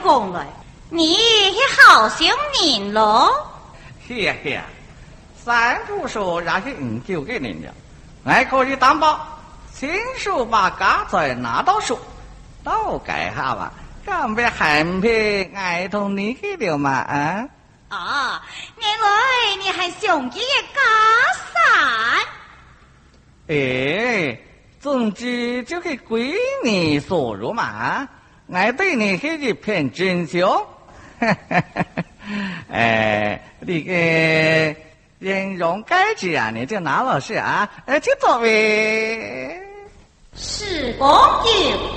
讲来，你也好想念咯。 是呀是呀，三部书也是救给您的，俺可以担保，亲手把家财拿到手，都改下吧，敢别害怕爱同你去了嘛啊？ 啊，原来你还想起家产？ 哎，总之就是归你所入嘛，俺对你是一片真心。你个人容该知啊，你这拿老师啊，去做呗。 是公就